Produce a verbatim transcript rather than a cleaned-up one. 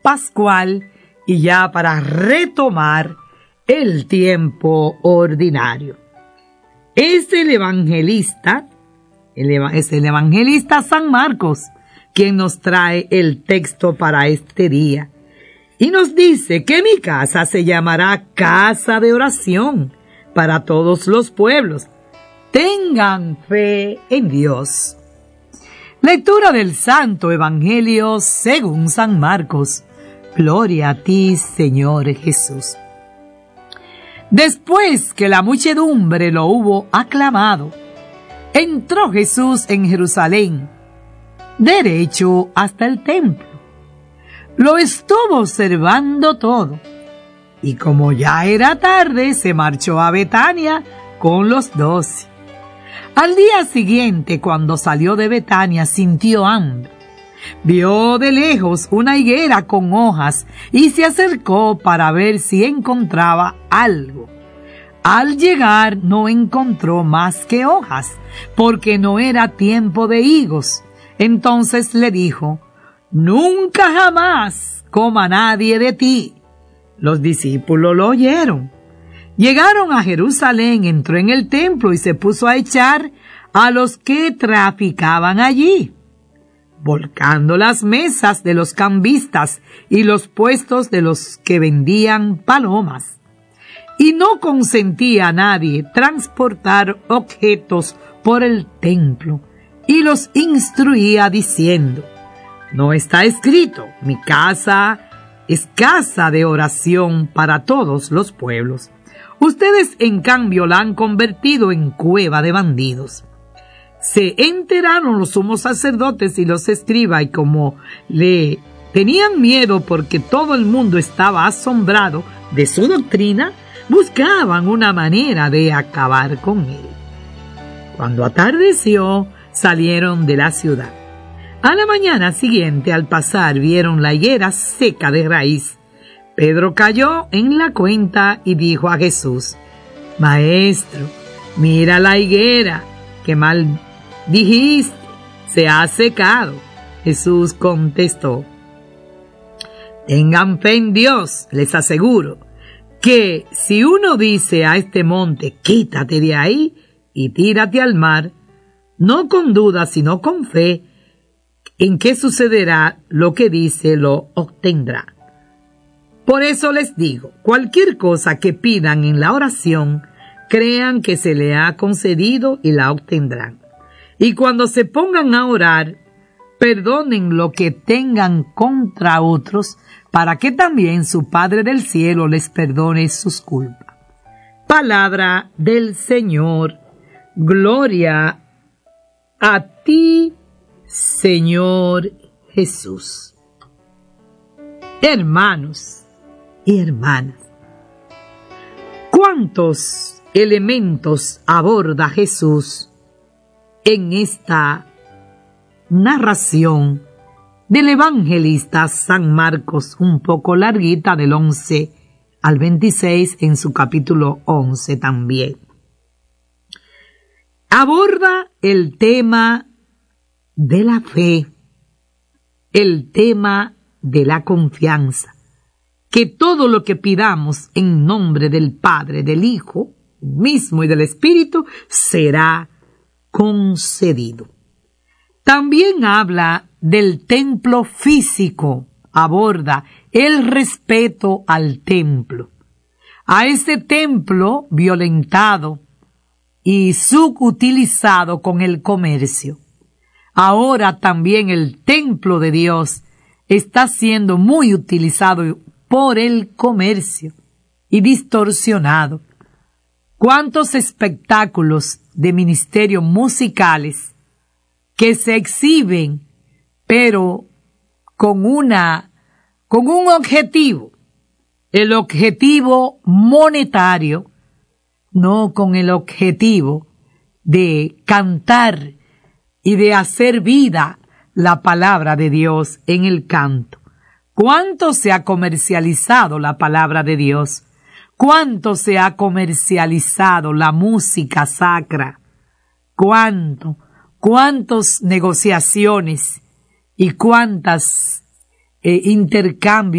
pascual y ya para retomar el tiempo ordinario. Es el evangelista, el eva- es el evangelista San Marcos quien nos trae el texto para este día. Y nos dice que mi casa se llamará casa de oración para todos los pueblos. Tengan fe en Dios. Lectura del Santo Evangelio según San Marcos. Gloria a ti, Señor Jesús. Después que la muchedumbre lo hubo aclamado, entró Jesús en Jerusalén, derecho hasta el templo. Lo estuvo observando todo, y como ya era tarde, se marchó a Betania con los doce. Al día siguiente, cuando salió de Betania, sintió hambre. Vio de lejos una higuera con hojas y se acercó para ver si encontraba algo. Al llegar no encontró más que hojas, porque no era tiempo de higos. Entonces le dijo: «Nunca jamás coma nadie de ti». Los discípulos lo oyeron. Llegaron a Jerusalén, entró en el templo y se puso a echar a los que traficaban allí, volcando las mesas de los cambistas y los puestos de los que vendían palomas. Y no consentía a nadie transportar objetos por el templo, y los instruía diciendo: «No está escrito, mi casa es casa de oración para todos los pueblos. Ustedes, en cambio, la han convertido en cueva de bandidos». Se enteraron los sumos sacerdotes y los escribas, y como le tenían miedo porque todo el mundo estaba asombrado de su doctrina, buscaban una manera de acabar con él. Cuando atardeció, salieron de la ciudad. A la mañana siguiente, al pasar, vieron la higuera seca de raíz. Pedro cayó en la cuenta y dijo a Jesús: «Maestro, mira la higuera, que mal dijiste, se ha secado». Jesús contestó: «Tengan fe en Dios, les aseguro que si uno dice a este monte, quítate de ahí y tírate al mar, no con duda, sino con fe, en que sucederá lo que dice, lo obtendrá. Por eso les digo, cualquier cosa que pidan en la oración, crean que se le ha concedido y la obtendrán. Y cuando se pongan a orar, perdonen lo que tengan contra otros, para que también su Padre del cielo les perdone sus culpas». Palabra del Señor. Gloria a ti, Señor Jesús. Hermanos y hermanas, ¿cuántos elementos aborda Jesús en esta narración del evangelista San Marcos, un poco larguita, del once al veintiséis, en su capítulo once también? Aborda el tema de la fe, el tema de la confianza, que todo lo que pidamos en nombre del Padre, del Hijo mismo y del Espíritu será concedido. También habla del templo físico, aborda el respeto al templo, a ese templo violentado y subutilizado con el comercio. Ahora también el templo de Dios está siendo muy utilizado por el comercio y distorsionado. ¿Cuántos espectáculos de ministerios musicales que se exhiben, pero con una, con un objetivo, el objetivo monetario, no con el objetivo de cantar y de hacer vida la palabra de Dios en el canto? ¿Cuánto se ha comercializado la palabra de Dios? ¿Cuánto se ha comercializado la música sacra? ¿Cuánto? ¿Cuántas negociaciones y cuántas eh, intercambios